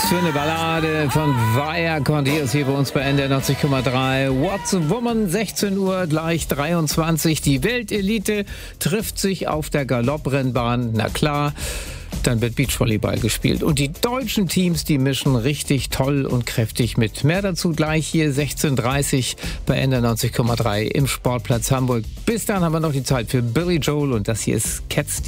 für eine Ballade von Vaya con Dios hier bei uns bei NDR 90,3. What's a Woman, 16 Uhr gleich 23. Die Weltelite trifft sich auf der Galopprennbahn. Na klar, dann wird Beachvolleyball gespielt. Und die deutschen Teams, die mischen richtig toll und kräftig mit. Mehr dazu gleich hier 16:30 bei NDR 90,3 im Sportplatz Hamburg. Bis dann haben wir noch die Zeit für Billy Joel und das hier ist Cats.